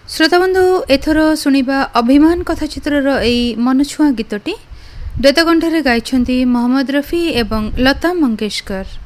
श्रोताबंधु एथर शुणा अभिमान कथाचित्रर एई मनछुआ गीतटी द्वैतकंठरे गाइछन्ति मोहम्मद रफी एवं लता मंगेशकर।